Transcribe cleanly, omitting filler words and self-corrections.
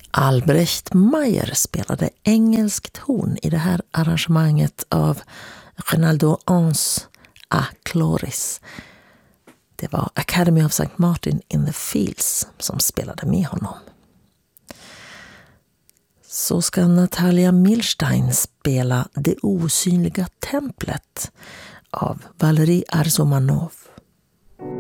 Albrecht Meyer spelade engelskt horn i det här arrangemanget av Rinaldo Ans A Chloris. Det var Academy of St. Martin in the Fields som spelade med honom. Så ska Natalia Milstein spela Det osynliga templet av Valerij Arzomanov.